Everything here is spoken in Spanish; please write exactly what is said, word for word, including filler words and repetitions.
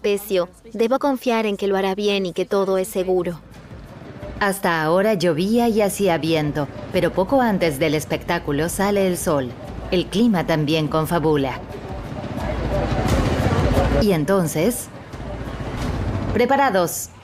trapecio. Debo confiar en que lo hará bien y que todo es seguro. Hasta ahora llovía y hacía viento, pero poco antes del espectáculo sale el sol. El clima también confabula. Y entonces... ¡Preparados!